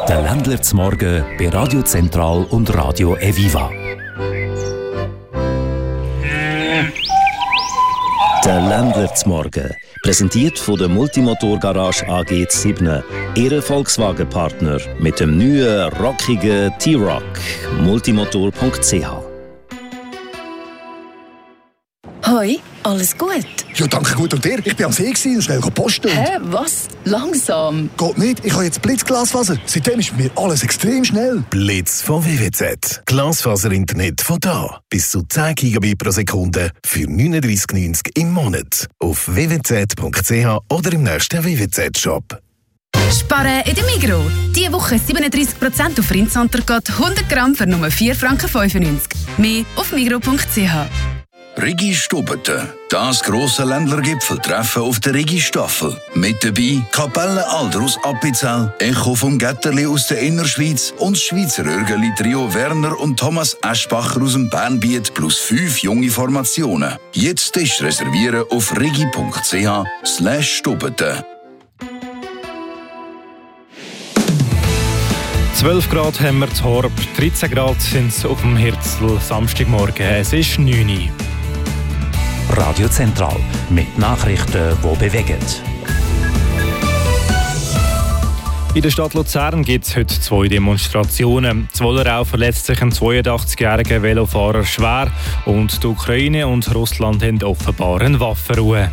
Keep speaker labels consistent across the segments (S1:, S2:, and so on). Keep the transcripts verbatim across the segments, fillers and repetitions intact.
S1: Der Ländler zum Morgen bei Radio Zentral und Radio Eviva. Der Ländler zum Morgen, präsentiert von der Multimotor-Garage A G sieben, Ihr Volkswagen-Partner mit dem neuen, rockigen T-Roc. multimotor punkt c h.
S2: Hoi, alles gut?
S3: Ja, danke gut. Und dir? Ich bin am See und schnell posten.
S2: Hä, was? Langsam?
S3: Geht nicht. Ich habe jetzt Blitzglasfaser. Seitdem ist bei mir alles extrem schnell.
S4: Blitz von W W Z. Glasfaser-Internet von da. Bis zu zehn Gigabit pro Sekunde für neununddreissig neunzig im Monat. Auf w w z punkt c h oder im nächsten W W Z-Shop.
S5: Sparen in der Migros. Diese Woche siebenunddreissig Prozent auf Rindsontergott, hundert Gramm für nur vier Franken fünfundneunzig. Mehr auf migros punkt c h.
S6: Rigi Stubete, das grosse Ländlergipfeltreffen auf der Rigi-Staffel. Mit dabei Kapelle Alder aus Appenzell, Echo vom Getterli aus der Innerschweiz und das Schweizer Örgeli-Trio Werner und Thomas Eschbacher aus dem Bernbiet plus fünf junge Formationen. Jetzt ist reservieren auf rigi punkt c h slash stubete.
S7: zwölf Grad haben wir zu Horb, dreizehn Grad sind es auf dem Hirzel, Samstagmorgen. Es ist neun Uhr.
S1: Radio Zentral mit Nachrichten, die bewegen.
S7: In der Stadt Luzern gibt es heute zwei Demonstrationen. In Wollerau verletzt sich ein zweiundachtzigjähriger Velofahrer schwer und die Ukraine und Russland haben offenbar eine Waffenruhe.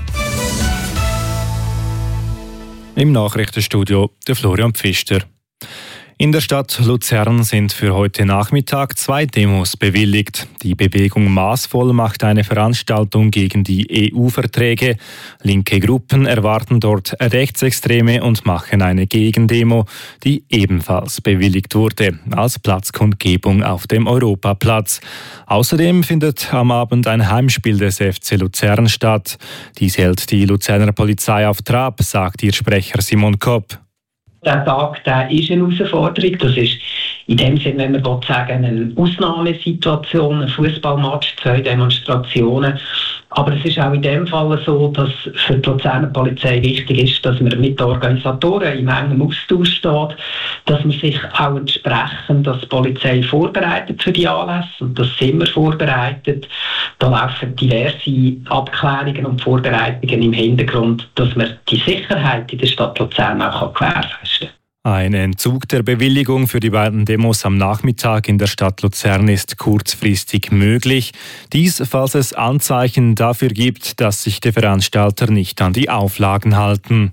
S7: Im Nachrichtenstudio der Florian Pfister. In der Stadt Luzern sind für heute Nachmittag zwei Demos bewilligt. Die Bewegung Maßvoll macht eine Veranstaltung gegen die E U-Verträge. Linke Gruppen erwarten dort Rechtsextreme und machen eine Gegendemo, die ebenfalls bewilligt wurde, als Platzkundgebung auf dem Europaplatz. Außerdem findet am Abend ein Heimspiel des F C Luzern statt. Dies hält die Luzerner Polizei auf Trab, sagt ihr Sprecher Simon Kopp.
S8: Der Tag der ist eine Herausforderung. Das ist in dem Sinne, wenn man will sagen, eine Ausnahmesituation, ein Fußballmatch, zwei Demonstrationen. Aber es ist auch in dem Fall so, dass für die Luzerner Polizei wichtig ist, dass man mit den Organisatoren in engem Austausch steht, dass man sich auch entsprechend, dass die Polizei vorbereitet für die Anlässe, und das sind wir vorbereitet. Da laufen diverse Abklärungen und Vorbereitungen im Hintergrund, dass man die Sicherheit in der Stadt Luzern auch gewährleisten kann.
S7: Ein Entzug der Bewilligung für die beiden Demos am Nachmittag in der Stadt Luzern ist kurzfristig möglich. Dies, falls es Anzeichen dafür gibt, dass sich die Veranstalter nicht an die Auflagen halten.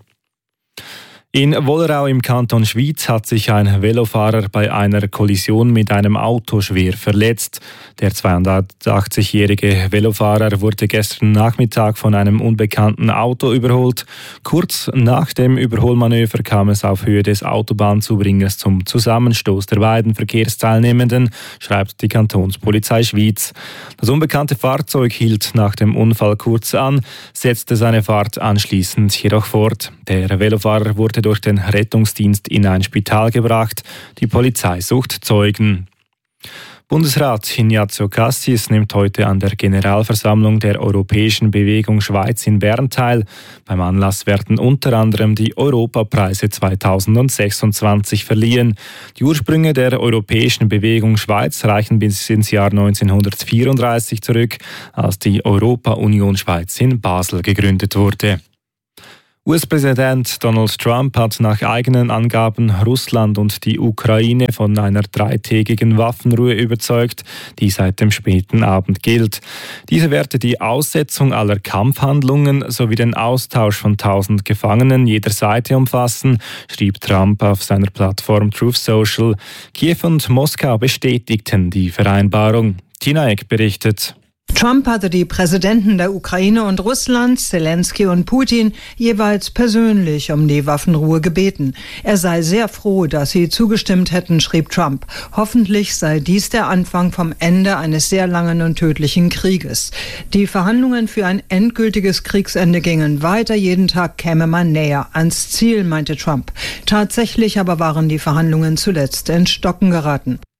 S7: In Wollerau im Kanton Schwyz hat sich ein Velofahrer bei einer Kollision mit einem Auto schwer verletzt. Der zweiundachtzigjährige Velofahrer wurde gestern Nachmittag von einem unbekannten Auto überholt. Kurz nach dem Überholmanöver kam es auf Höhe des Autobahnzubringers zum Zusammenstoß der beiden Verkehrsteilnehmenden, schreibt die Kantonspolizei Schwyz. Das unbekannte Fahrzeug hielt nach dem Unfall kurz an, setzte seine Fahrt anschließend jedoch fort. Der Velofahrer wurde durch den Rettungsdienst in ein Spital gebracht. Die Polizei sucht Zeugen. Bundesrat Ignazio Cassis nimmt heute an der Generalversammlung der Europäischen Bewegung Schweiz in Bern teil. Beim Anlass werden unter anderem die Europapreise zweitausendsechsundzwanzig verliehen. Die Ursprünge der Europäischen Bewegung Schweiz reichen bis ins Jahr neunzehnhundertvierunddreißig zurück, als die Europa-Union Schweiz in Basel gegründet wurde. U S-Präsident Donald Trump hat nach eigenen Angaben Russland und die Ukraine von einer dreitägigen Waffenruhe überzeugt, die seit dem späten Abend gilt. Diese werde die Aussetzung aller Kampfhandlungen sowie den Austausch von tausend Gefangenen jeder Seite umfassen, schrieb Trump auf seiner Plattform Truth Social. Kiew und Moskau bestätigten die Vereinbarung. Tina Eck berichtet.
S9: Trump hatte die Präsidenten der Ukraine und Russlands, Zelensky und Putin, jeweils persönlich um die Waffenruhe gebeten. Er sei sehr froh, dass sie zugestimmt hätten, schrieb Trump. Hoffentlich sei dies der Anfang vom Ende eines sehr langen und tödlichen Krieges. Die Verhandlungen für ein endgültiges Kriegsende gingen weiter. Jeden Tag käme man näher ans Ziel, meinte Trump. Tatsächlich aber waren die Verhandlungen zuletzt ins Stocken geraten.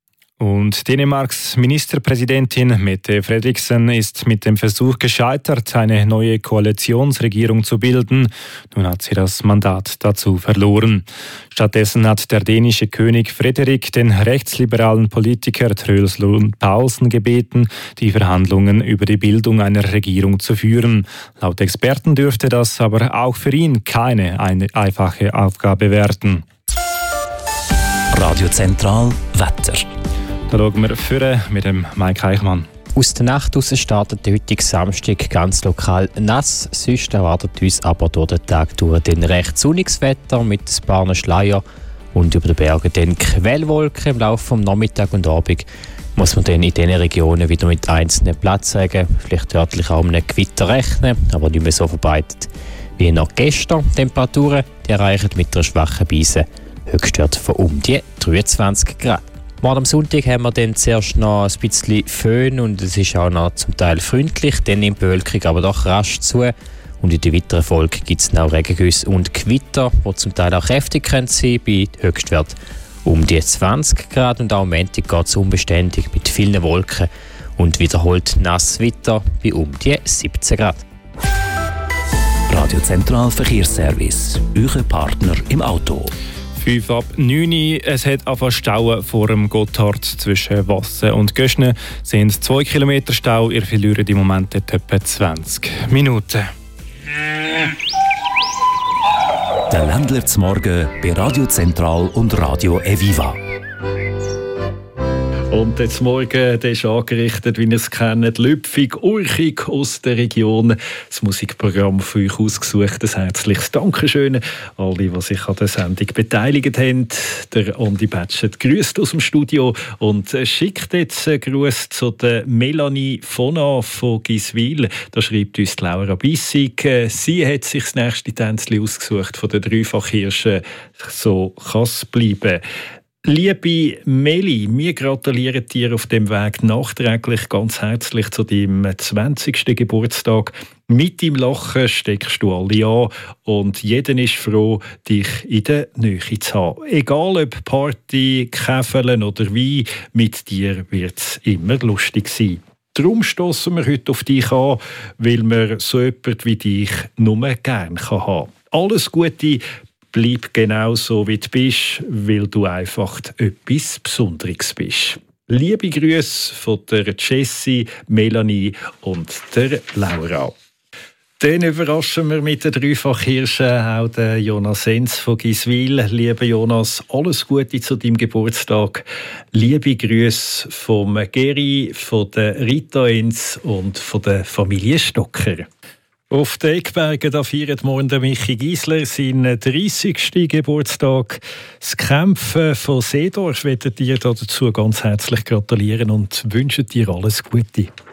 S7: Und Dänemarks Ministerpräsidentin Mette Frederiksen ist mit dem Versuch gescheitert, eine neue Koalitionsregierung zu bilden. Nun hat sie das Mandat dazu verloren. Stattdessen hat der dänische König Frederik den rechtsliberalen Politiker Troels Lund Poulsen gebeten, die Verhandlungen über die Bildung einer Regierung zu führen. Laut Experten dürfte das aber auch für ihn keine eine einfache Aufgabe werden.
S1: Radio Zentral Wetter.
S7: Da schauen wir vorne mit dem Mike Eichmann.
S10: Aus der Nacht heraus startet der heutige Samstag ganz lokal nass. Sonst erwartet uns aber durch den Tag durch den recht sonniges Wetter mit ein paar Schleier und über den Bergen dann Quellwolken. Im Laufe des Nachmittag und Abend muss man dann in diesen Regionen wieder mit einzelnen Platzregen, vielleicht örtlich auch einem Gewitter rechnen, aber nicht mehr so verbreitet wie noch gestern. Temperaturen die erreichen mit einer schwachen Brise Höchstwert von um die dreiundzwanzig Grad. Morgen am Sonntag haben wir dann zuerst noch ein bisschen Föhn und es ist auch noch zum Teil freundlich, dann nimmt die Bewölkung aber doch rasch zu. Und in der weiteren Folge gibt es noch Regengüsse und Gewitter, die zum Teil auch kräftig sein können, bei Höchstwert um die zwanzig Grad. Und auch am Montag geht es unbeständig mit vielen Wolken und wiederholt nasses Wetter bei um die siebzehn Grad.
S1: Radio Zentral Verkehrsservice, Euer Partner im Auto.
S7: fünf ab neun Uhr. Es hat angefangen Stauen vor dem Gotthard zwischen Wassen und Göschne. Es sind zwei Kilometer Stau. Ihr verliert im Moment etwa zwanzig Minuten.
S1: Der Ländler zum Morgen bei Radio Zentral und Radio Eviva.
S11: Und jetzt morgen, der ist angerichtet, wie ihr es kennt, Lüpfig, Urchig aus der Region. Das Musikprogramm für euch ausgesucht. Ein herzliches Dankeschön alle, die sich an der Sendung beteiligt haben. Der Andi Batschet grüßt aus dem Studio und schickt jetzt einen Gruß zu der Melanie Fona von Giswil. Da schreibt uns die Laura Bissig. Sie hat sich das nächste Tänzchen ausgesucht von der Dreifachhirsche. So kann es bleiben. Liebe Meli, wir gratulieren dir auf dem Weg nachträglich ganz herzlich zu deinem zwanzigsten Geburtstag. Mit deinem Lachen steckst du alle an und jeder ist froh, dich in der Nähe zu haben. Egal ob Party, Käfeln oder Wein, mit dir wird es immer lustig sein. Darum stossen wir heute auf dich an, weil wir so jemand wie dich nur gerne haben kann. Alles Gute. Bleib genau so, wie du bist, weil du einfach etwas Besonderes bist. Liebe Grüße von der Jessie, Melanie und der Laura. Dann überraschen wir mit der Dreifachhirsche auch den Jonas Enz von Giswil. Lieber Jonas, alles Gute zu deinem Geburtstag. Liebe Grüße vom Geri, von der Rita Enz und von der Familie Stocker. Auf den Eckbergen da feiert morgen der Michi Giesler seinen dreißigsten Geburtstag. Das Kämpfen von Seedorf wird dir dazu ganz herzlich gratulieren und wünsche dir alles Gute.